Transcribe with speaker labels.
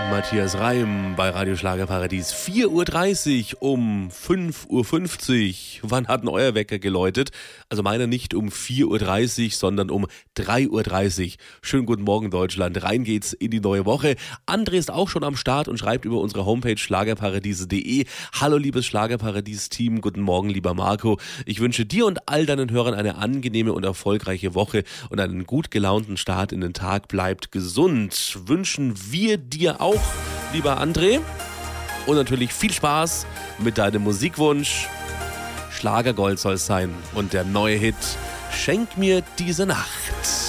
Speaker 1: Matthias Reim bei Radio Schlagerparadies. 4.30 Uhr um 5.50 Uhr. Wann hat denn euer Wecker geläutet? Also meiner nicht um 4.30 Uhr, sondern um 3.30 Uhr. Schönen guten Morgen, Deutschland. Rein geht's in die neue Woche. André ist auch schon am Start und schreibt über unsere Homepage schlagerparadiese.de. Hallo, liebes Schlagerparadies-Team. Guten Morgen, lieber Marco. Ich wünsche dir und all deinen Hörern eine angenehme und erfolgreiche Woche und einen gut gelaunten Start in den Tag. Bleibt gesund. Wünschen wir dir auch, lieber André. Und natürlich viel Spaß mit deinem Musikwunsch. Schlagergold soll es sein. Und der neue Hit Schenk mir diese Nacht.